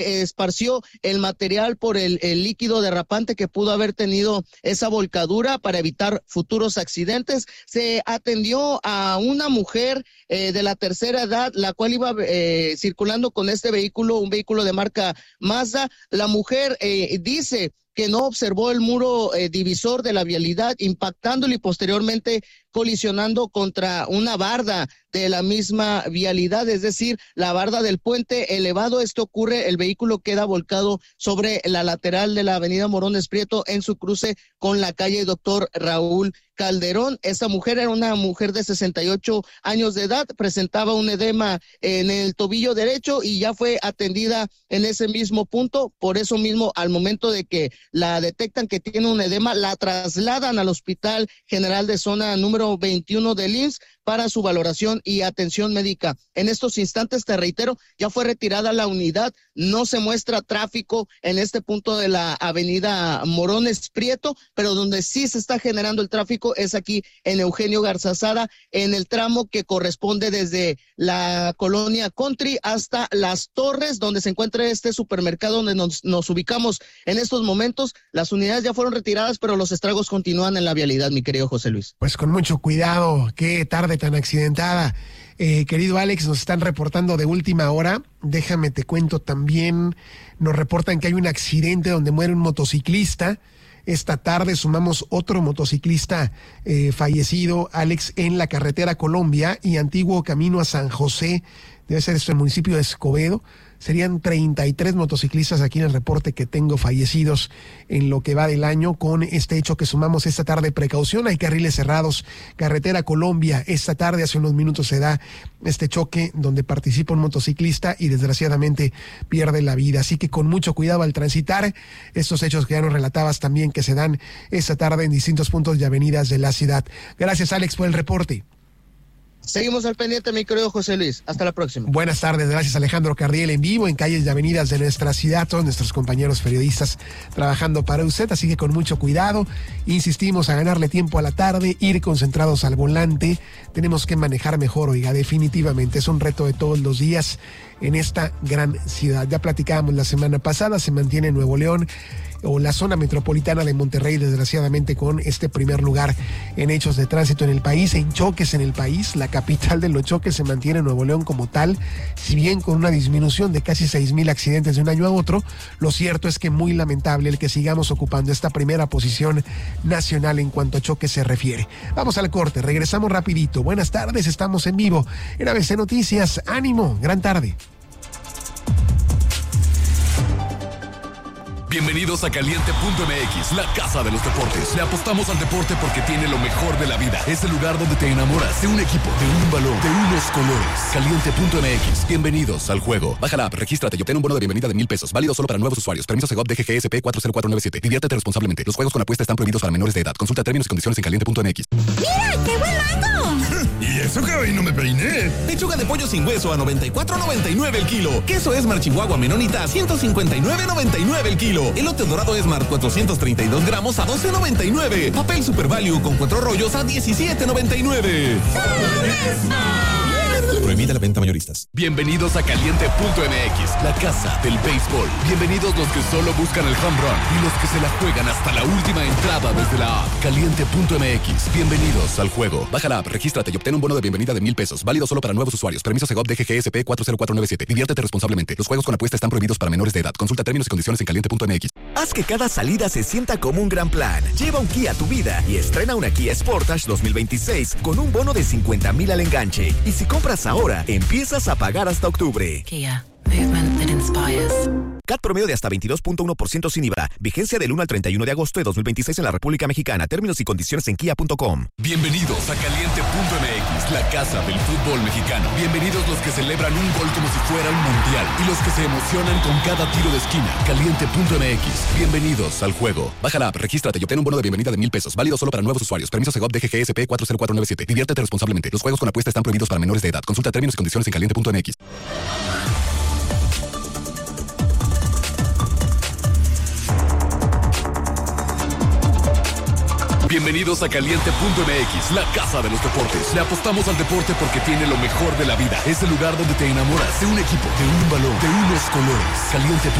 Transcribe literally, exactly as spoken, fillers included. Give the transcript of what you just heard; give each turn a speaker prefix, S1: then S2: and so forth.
S1: esparció el material por el, el líquido derrapante que pudo haber tenido esa volcadura para evitar futuros accidentes. Se atendió a una mujer eh, de la tercera edad, la cual iba eh, circulando con este vehículo, un vehículo de marca Mazda. La mujer eh, dice que no observó el muro eh, divisor de la vialidad, impactándolo y posteriormente colisionando contra una barda de la misma vialidad, es decir, la barda del puente elevado. Esto ocurre, el vehículo queda volcado sobre la lateral de la avenida Morones Prieto en su cruce con la calle Doctor Raúl Calderón. Esta mujer era una mujer de sesenta y ocho años de edad, presentaba un edema en el tobillo derecho y ya fue atendida en ese mismo punto. Por eso mismo, al momento de que la detectan que tiene un edema, la trasladan al Hospital General de Zona número veintiuno del I M S S para su valoración y atención médica. En estos instantes, te reitero, ya fue retirada la unidad, no se muestra tráfico en este punto de la avenida Morones Prieto, pero donde sí se está generando el tráfico es aquí en Eugenio Garzazada, en el tramo que corresponde desde la colonia Country hasta Las Torres, donde se encuentra este supermercado donde nos, nos ubicamos en estos momentos. Las unidades ya fueron retiradas, pero los estragos continúan en la vialidad, mi querido José Luis.
S2: Pues con mucho cuidado, qué tarde tan accidentada. Eh, querido Alex, nos están reportando de última hora. Déjame te cuento también, nos reportan que hay un accidente donde muere un motociclista. Esta tarde sumamos otro motociclista eh, fallecido, Alex, en la carretera Colombia y antiguo camino a San José. Debe ser esto el municipio de Escobedo. Serían treinta y tres motociclistas aquí en el reporte que tengo fallecidos en lo que va del año con este hecho que sumamos esta tarde. Precaución, hay carriles cerrados, carretera Colombia. Esta tarde, hace unos minutos, se da este choque donde participa un motociclista y desgraciadamente pierde la vida. Así que con mucho cuidado al transitar estos hechos que ya nos relatabas también que se dan esta tarde en distintos puntos y avenidas de la ciudad. Gracias, Alex, por el reporte.
S1: Seguimos al pendiente, mi querido José Luis. Hasta la próxima.
S2: Buenas tardes, gracias Alejandro Cardiel en vivo en calles y avenidas de nuestra ciudad, todos nuestros compañeros periodistas trabajando para usted, así que con mucho cuidado, insistimos a ganarle tiempo a la tarde, ir concentrados al volante, tenemos que manejar mejor, oiga, definitivamente es un reto de todos los días en esta gran ciudad. Ya platicábamos la semana pasada, se mantiene en Nuevo León o la zona metropolitana de Monterrey, desgraciadamente, con este primer lugar en hechos de tránsito en el país, en choques en el país. La capital de los choques se mantiene en Nuevo León como tal, si bien con una disminución de casi seis mil accidentes de un año a otro. Lo cierto es que muy lamentable el que sigamos ocupando esta primera posición nacional en cuanto a choques se refiere. Vamos al corte, regresamos rapidito. Buenas tardes, estamos en vivo en A B C Noticias. Ánimo, gran tarde.
S3: Bienvenidos a Caliente punto M X, la casa de los deportes. Le apostamos al deporte porque tiene lo mejor de la vida. Es el lugar donde te enamoras de un equipo, de un balón, de unos colores. Caliente punto M X, bienvenidos al juego. Baja la app, regístrate y obtén un bono de bienvenida de mil pesos. Válido solo para nuevos usuarios. Permiso Segov D G G S P cuatro cero cuatro nueve siete. Diviértete responsablemente. Los juegos con apuesta están prohibidos para menores de edad. Consulta términos y condiciones en Caliente punto M X.
S4: ¡Mira, qué buen mango!
S5: ¿Y eso que hoy no me peiné?
S6: Pechuga de pollo sin hueso a noventa y cuatro noventa y nueve el kilo. Queso Esmar Chihuahua Menonita a ciento cincuenta y nueve noventa y nueve el kilo. Elote dorado Esmar cuatrocientos treinta y dos gramos a doce noventa y nueve. Papel Super Value con cuatro rollos a diecisiete noventa y nueve. Prohibida la venta mayoristas.
S3: Bienvenidos a Caliente punto M X, la casa del béisbol. Bienvenidos los que solo buscan el home run y los que se la juegan hasta la última entrada desde la app. Caliente punto M X, bienvenidos al juego. Baja la app, regístrate y obtén un bono de bienvenida de mil pesos. Válido solo para nuevos usuarios. Permiso Segov D G G S P cuatro cero cuatro nueve siete. Diviértete responsablemente. Los juegos con apuesta están prohibidos para menores de edad. Consulta términos y condiciones en Caliente punto M X.
S7: Haz que cada salida se sienta como un gran plan. Lleva un Kia a tu vida y estrena una Kia Sportage dos mil veintiséis con un bono de cincuenta mil al enganche. Y si compras ahora, empiezas a pagar hasta octubre.
S8: Kia, movement that inspires.
S7: C A T promedio de hasta veintidós punto uno por ciento sin I V A. Vigencia del uno al treinta y uno de agosto de dos mil veintiséis en la República Mexicana. Términos y condiciones en kia punto com.
S3: Bienvenidos a Caliente punto M X, la casa del fútbol mexicano. Bienvenidos los que celebran un gol como si fuera un mundial y los que se emocionan con cada tiro de esquina. Caliente punto M X, bienvenidos al juego. Baja la app, regístrate y obtén un bono de bienvenida de mil pesos. Válido solo para nuevos usuarios. Permiso Segov D G G S P cuatro cero cuatro nueve siete. Diviértete responsablemente. Los juegos con apuesta están prohibidos para menores de edad. Consulta términos y condiciones en Caliente punto M X. Bienvenidos a Caliente punto M X, la casa de los deportes. Le apostamos al deporte porque tiene lo mejor de la vida. Es el lugar donde te enamoras de un equipo, de un balón, de unos colores. Caliente.